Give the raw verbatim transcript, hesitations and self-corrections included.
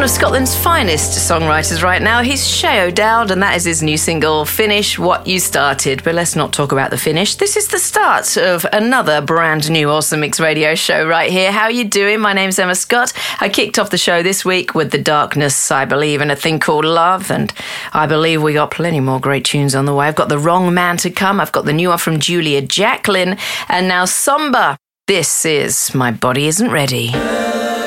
of Scotland's finest songwriters right now. He's Shay O'Dowd, and that is his new single, Finish What You Started. But let's not talk about the finish. This is the start of another brand new Awesome Mix radio show right here. How are you doing? My name's Emma Scott. I kicked off the show this week with The Darkness, I Believe, and A Thing Called Love, and I believe we got plenty more great tunes on the way. I've got The Wrong Man to Come. I've got the new one from Julia Jacklin, and now Somber. This is My Body Isn't Ready.